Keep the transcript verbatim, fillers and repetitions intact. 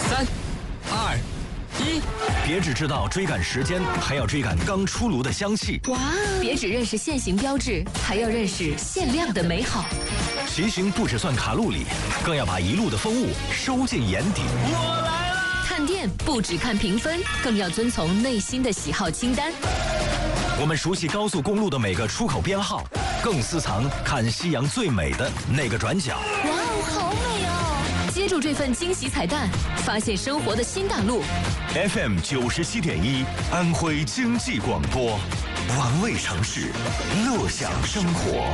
三、二、一， 别只知道追赶时间，还要追赶刚出炉的香气。 哇！别只认识限行标志，还要认识限量的美好。 骑行不只算卡路里，更要把一路的风物收进眼底。 我来了！ 看店不只看评分，更要遵从内心的喜好清单。 我们熟悉高速公路的每个出口编号，更私藏看夕阳最美的那个转角。 哇哦，好美哦！接住这份惊喜彩蛋，发现生活的新大陆。 F M 九十七点一，安徽经济广播，玩味城市，乐享生活。